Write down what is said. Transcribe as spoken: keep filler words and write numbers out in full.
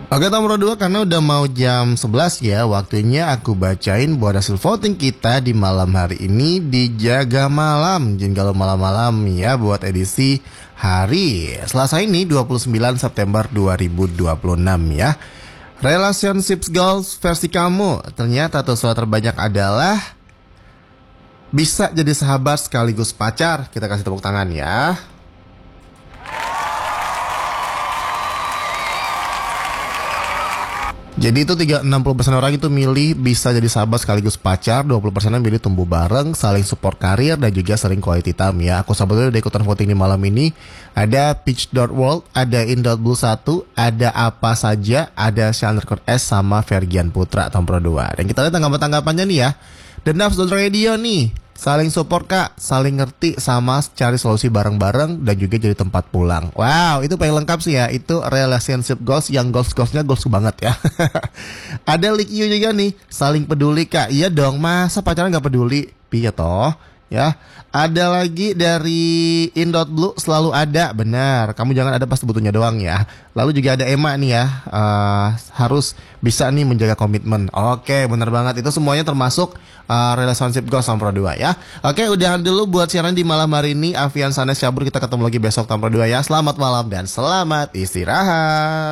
Oke Tom Pro dua, karena udah mau jam sebelas ya, waktunya aku bacain buat hasil voting kita di malam hari ini di Jaga Malam. Jadi kalau malam-malam ya buat edisi hari Selasa ini dua puluh sembilan September dua ribu dua puluh enam ya. Relationships goals versi kamu. Ternyata tuh suara terbanyak adalah bisa jadi sahabat sekaligus pacar. Kita kasih tepuk tangan ya. Jadi itu tiga enam puluh persen orang itu milih bisa jadi sahabat sekaligus pacar, dua puluh persen milih tumbuh bareng, saling support karir, dan juga sering quality time ya. Aku sebetulnya udah ikutan voting di malam ini. Ada Peach dot World, ada In dot Blue satu, ada apa saja, ada Chandler S sama Fergian Putra Tom Pro dua. Dan kita lihat tanggapan-tanggapannya nih ya. The Nafs Radio nih, saling support kak, saling ngerti sama cari solusi bareng-bareng dan juga jadi tempat pulang. Wow, itu paling lengkap sih ya. Itu relationship goals yang goals-goalsnya goals banget ya. Ada Lik You juga nih, saling peduli kak. Iya dong, masa pacaran gak peduli? Piye toh ya. Ada lagi dari In dot Blue, selalu ada. Benar, kamu jangan ada pas butuhnya doang ya. Lalu juga ada Emma nih ya, uh, harus bisa nih menjaga komitmen. Oke, benar banget. Itu semuanya termasuk uh, relationship goals Tom Pro dua ya. Oke, udahan dulu buat siaran di malam hari ini. Avian Sanes cabur, kita ketemu lagi besok Tom Pro dua ya. Selamat malam dan selamat istirahat.